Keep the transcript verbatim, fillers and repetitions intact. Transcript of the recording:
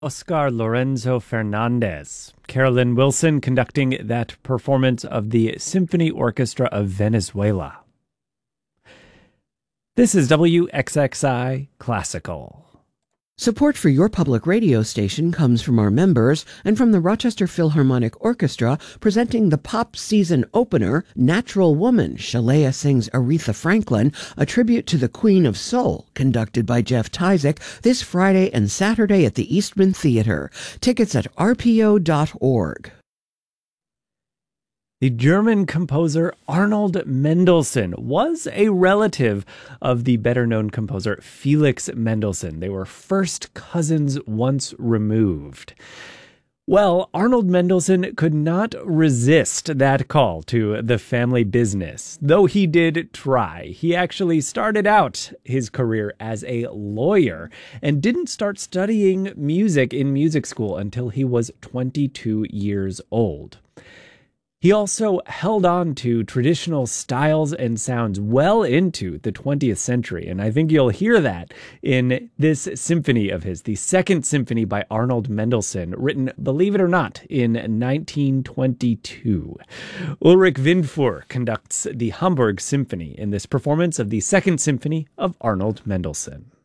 Oscar Lorenzo Fernandez. Carolyn Wilson conducting that performance of the Symphony Orchestra of Venezuela. This is W X X I Classical. Support for your public radio station comes from our members and from the Rochester Philharmonic Orchestra, presenting the pop season opener, Natural Woman. Shalea sings Aretha Franklin, a tribute to the Queen of Soul, conducted by Jeff Tyzik, this Friday and Saturday at the Eastman Theater. Tickets at r p o dot org. The German composer Arnold Mendelssohn was a relative of the better-known composer Felix Mendelssohn. They were first cousins once removed. Well, Arnold Mendelssohn could not resist that call to the family business, though he did try. He actually started out his career as a lawyer and didn't start studying music in music school until he was twenty-two years old. He also held on to traditional styles and sounds well into the twentieth century, and I think you'll hear that in this symphony of his, the Second Symphony by Arnold Mendelssohn, written, believe it or not, in nineteen twenty-two. Ulrich Windfuhr conducts the Hamburg Symphony in this performance of the Second Symphony of Arnold Mendelssohn.